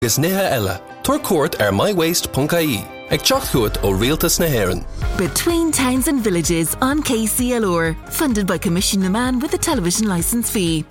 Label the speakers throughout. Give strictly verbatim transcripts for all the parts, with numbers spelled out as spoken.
Speaker 1: Is Neha Ella, Tor Court ar my waste dot I E. Ag teacht ó Rialtas na Héireann.
Speaker 2: Between Towns and Villages on K C L R, funded by Commission the Man with a television licence fee.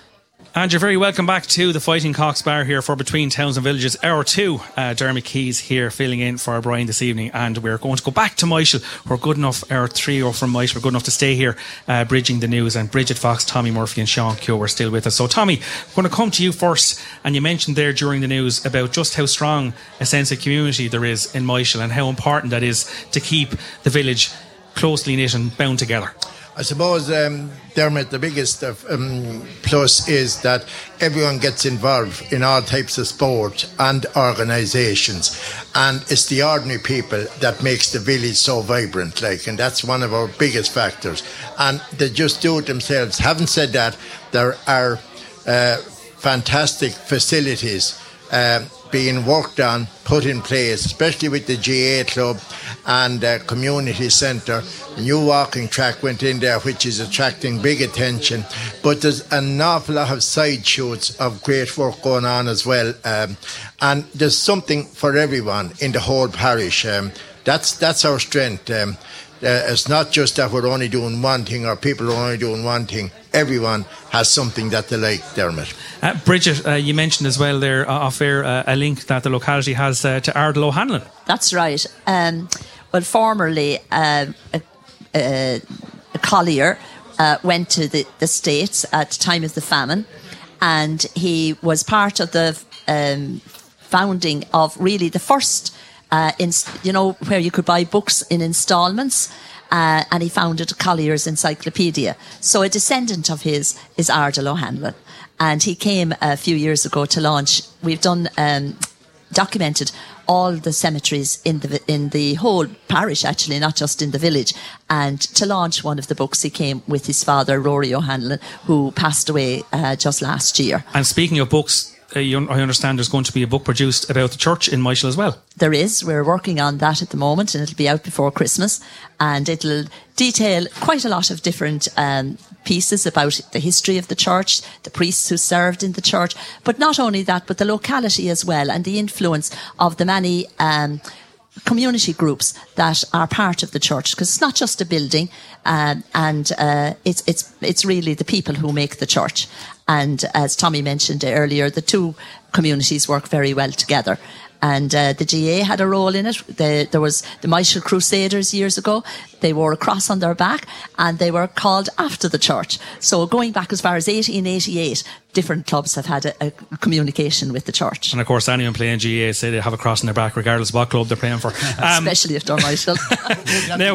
Speaker 3: And you're very welcome back to the Fighting Cocks Bar here for Between Towns and Villages, hour two. Uh, Dermot Keys here filling in for Brian this evening, and we're going to go back to Michael. We're good enough, hour three or from Michael, we're good enough to stay here uh, bridging the news, and Bridget Fox, Tommy Murphy and Sean Keogh are still with us. So Tommy, I'm going to come to you first, and you mentioned there during the news about just how strong a sense of community there is in Michael and how important that is to keep the village closely knit and bound together.
Speaker 4: I suppose, um, Dermot, the biggest uh, um, plus is that everyone gets involved in all types of sport and organisations, and it's the ordinary people that makes the village so vibrant, like, and that's one of our biggest factors. And they just do it themselves. Having said that, there are uh, fantastic facilities uh, being worked on, put in place, especially with the G A Club and uh, Community Centre. The new walking track went in there, which is attracting big attention. But there's an awful lot of side shoots of great work going on as well. Um, and there's something for everyone in the whole parish. Um, that's that's our strength. Um, uh, it's not just that we're only doing one thing or people are only doing one thing. Everyone has something that they like, Dermot.
Speaker 3: Uh, Bridget, uh, you mentioned as well there uh, off air uh, a link that the locality has uh, to Ardal O'Hanlon.
Speaker 5: That's right. Um, well, formerly uh, a, a, a collier uh, went to the, the States at the time of the famine, and he was part of the um, founding of really the first, uh, inst- you know, where you could buy books in instalments. Uh, and he founded Collier's Encyclopedia. So a descendant of his is Ardal O'Hanlon. And he came a few years ago to launch. We've done, um, documented all the cemeteries in the in the whole parish, actually, not just in the village. And to launch one of the books, he came with his father, Rory O'Hanlon, who passed away uh, just last year.
Speaker 3: And speaking of books, Uh, you, I understand there's going to be a book produced about the church in Michael as well.
Speaker 5: There is. We're working on that at the moment, and it'll be out before Christmas, and it'll detail quite a lot of different um, pieces about the history of the church, the priests who served in the church, but not only that, but the locality as well, and the influence of the many um, community groups that are part of the church, because it's not just a building, um, and uh, it's it's it's really the people who make the church. And as Tommy mentioned earlier, the two communities work very well together. And uh, the G A had a role in it. The, there was the Michael Crusaders years ago. They wore a cross on their back, and they were called after the church. So going back as far as eighteen eighty-eight, different clubs have had a, a communication with the church.
Speaker 3: And of course, anyone playing G A say they have a cross on their back, regardless of what club they're playing for.
Speaker 5: Um, Especially if they're Michael.
Speaker 4: Now,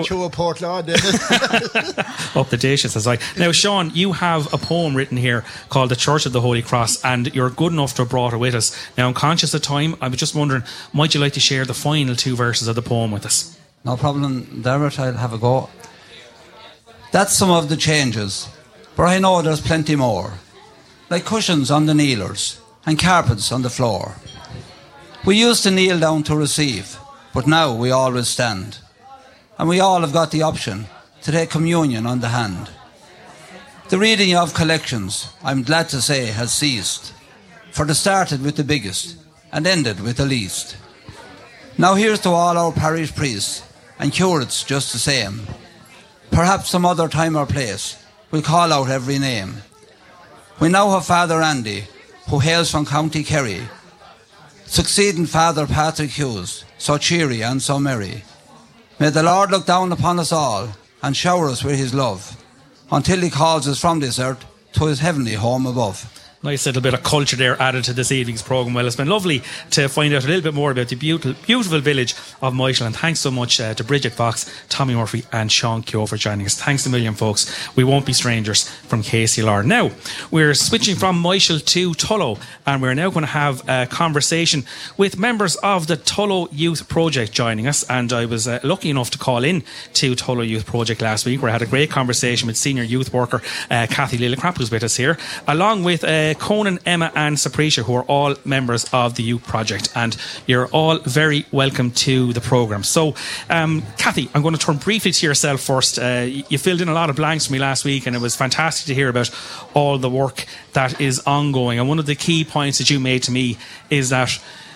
Speaker 3: up the dishes, as I. Now, Sean, you have a poem written here called "The Church of the Holy Cross," and you're good enough to have brought it with us. Now, I'm conscious of time. I was just wondering, might you like to share the final two verses of the poem with us?
Speaker 6: No problem, Dermot, I'll have a go. That's some of the changes, but I know there's plenty more. Like cushions on the kneelers and carpets on the floor. We used to kneel down to receive, but now we always stand. And we all have got the option to take communion on the hand. The reading of collections, I'm glad to say, has ceased, for they started with the biggest and ended with the least. Now here's to all our parish priests and curates just the same. Perhaps some other time or place we'll call out every name. We now have Father Andy, who hails from County Kerry, succeeding Father Patrick Hughes, so cheery and so merry. May the Lord look down upon us all and shower us with his love, until he calls us from this earth to his heavenly home above.
Speaker 3: Nice little bit of culture there added to this evening's programme. Well, it's been lovely to find out a little bit more about the beautiful, beautiful village of Michael, and thanks so much uh, to Bridget Fox, Tommy Murphy and Sean Keogh for joining us. Thanks a million, folks. We won't be strangers from K C L R. Now, we're switching from Michael to Tullow, and we're now going to have a conversation with members of the Tullow Youth Project joining us. And I was uh, lucky enough to call in to Tullow Youth Project last week, where I had a great conversation with senior youth worker uh, Kathy Lillicrap, who's with us here, along with uh, Conan, Emma and Sapricia, who are all members of the Youth Project, and you're all very welcome to the programme. So, um, Kathy, I'm going to turn briefly to yourself first. Uh, you filled in a lot of blanks for me last week, and it was fantastic to hear about all the work that is ongoing. And one of the key points that you made to me is that